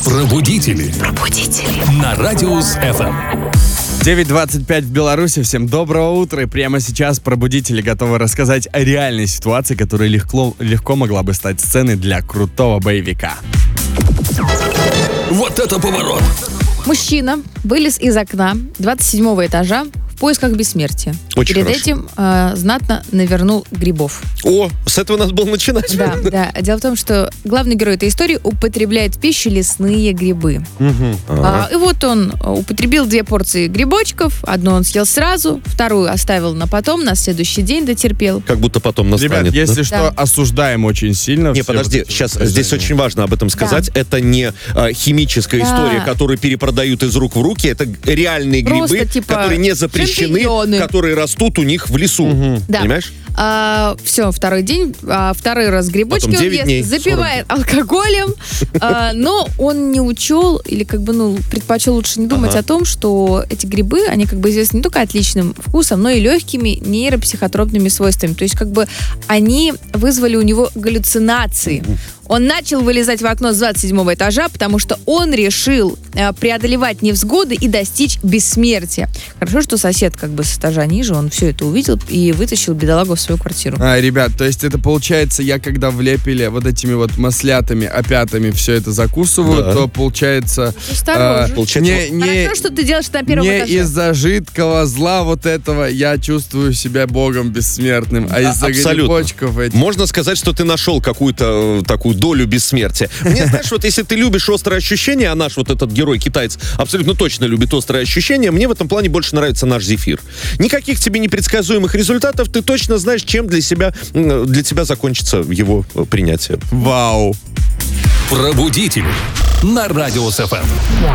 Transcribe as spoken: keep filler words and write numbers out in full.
Пробудители. Пробудители. На Радиус эф эм. девять двадцать пять в Беларуси. Всем доброго утра. И прямо сейчас пробудители готовы рассказать о реальной ситуации, которая легко, легко могла бы стать сценой для крутого боевика. Вот это поворот! Мужчина вылез из окна двадцать седьмого этажа в поисках бессмертия. Очень Перед хорошо. этим э, знатно навернул грибов. О, с этого надо было начинать. Да, да. Дело в том, что главный герой этой истории употребляет в пищу лесные грибы. А, и вот он употребил две порции грибочков. Одну он съел сразу, вторую оставил на потом, на следующий день дотерпел. Как будто потом настанет. Ребят, если да? что, Да. осуждаем очень сильно. Не, все подожди, вот эти сейчас вот здесь движения. очень важно об этом сказать. Это не а, химическая Да. история, которую перепродают из рук в руки. Это реальные Просто, грибы, типа, которые не запрещены, шампиньоны. которые растут у них в лесу. Да. Понимаешь? А, все, второй день, а, второй раз грибочки Потом он девять ест, дней, запивает алкоголем, а, но он не учел или как бы, ну, предпочел лучше не думать Ага. о том, что эти грибы, они как бы известны не только отличным вкусом, но и легкими нейропсихотропными свойствами. То есть как бы они вызвали у него галлюцинации. Он начал вылезать в окно с двадцать седьмого этажа, потому что он решил э, преодолевать невзгоды и достичь бессмертия. Хорошо, что сосед как бы с этажа ниже, он все это увидел и вытащил бедолагу в свою квартиру. А, ребят, то есть это получается, я когда в лепеле вот этими вот маслятами, опятами все это закусываю, Да. то получается... Осторожно. а, Получается, не, не, Хорошо, что ты делаешь на первом не этаже. из-за жидкого зла вот этого я чувствую себя богом бессмертным, а из-за абсолютно. грибочков этих... Можно сказать, что ты нашел какую-то э, такую долю бессмертия. Мне, знаешь, вот если ты любишь острые ощущения, а наш вот этот герой, китаец, абсолютно точно любит острые ощущения, мне в этом плане больше нравится наш зефир. Никаких тебе непредсказуемых результатов, ты точно знаешь, чем для себя, м, для тебя закончится его э, принятие. Вау! Пробудители. На Радиус эф эм.